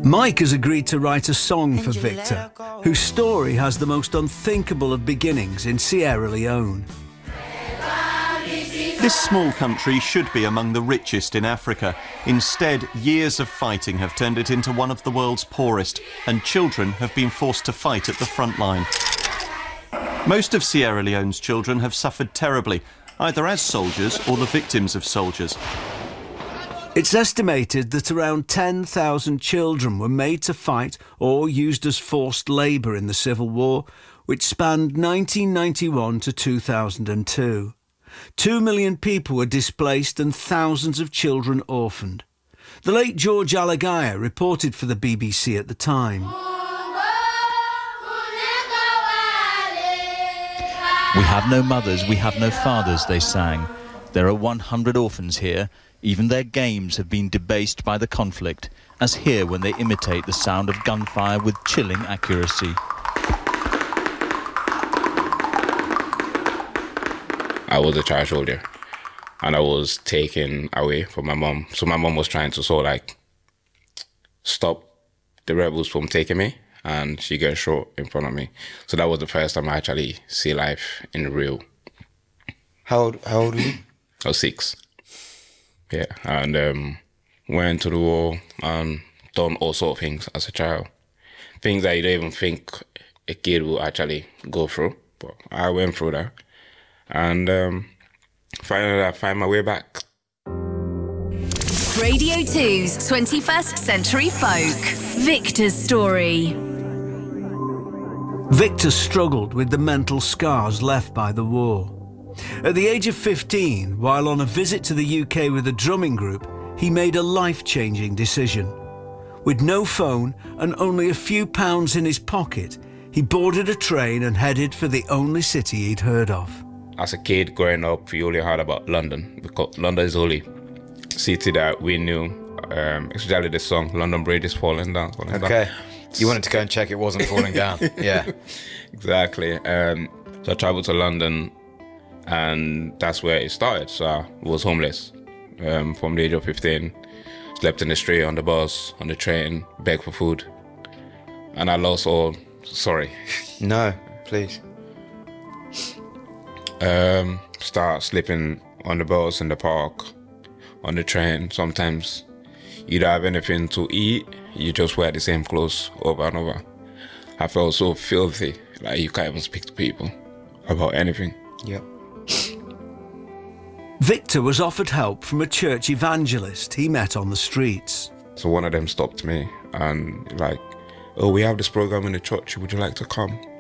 Mike has agreed to write a song for Victor, whose story has the most unthinkable of beginnings in Sierra Leone. This small country should be among the richest in Africa. Instead, years of fighting have turned it into one of the world's poorest, and children have been forced to fight at the front line. Most of Sierra Leone's children have suffered terribly, either as soldiers or the victims of soldiers. It's estimated that around 10,000 children were made to fight or used as forced labour in the Civil War, which spanned 1991 to 2002. 2 million people were displaced and thousands of children orphaned. The late George Alagaya reported for the BBC at the time. We have no mothers, we have no fathers, they sang. There are 100 orphans here. Even their games have been debased by the conflict, as here when they imitate the sound of gunfire with chilling accuracy. I was a child soldier, and I was taken away from my mom. So my mom was trying to stop the rebels from taking me, and she got shot in front of me. So that was the first time I actually see life in real. How old were you? I was 6. Yeah, and went to the war and done all sorts of things as a child. Things that you don't even think a kid will actually go through. But I went through that. And finally I find my way back. Radio 2's 21st Century Folk. Victor's story. Victor struggled with the mental scars left by the war. At the age of 15, while on a visit to the UK with a drumming group, he made a life-changing decision. With no phone and only a few pounds in his pocket, he boarded a train and headed for the only city he'd heard of. As a kid growing up, we only heard about London, because London is the only city that we knew, especially the song, London Bridge is falling down. Okay. You wanted to go and check it wasn't falling down. Yeah. Exactly. So I traveled to London, and that's where it started. So I was homeless from the age of 15. Slept in the street, on the bus, on the train, begged for food. And I lost all... Sorry. No, please. Start sleeping on the bus, in the park, on the train. Sometimes you don't have anything to eat. You just wear the same clothes over and over. I felt so filthy. Like you can't even speak to people about anything. Yep. Victor was offered help from a church evangelist he met on the streets. So one of them stopped me and like, oh, we have this program in the church. Would you like to come?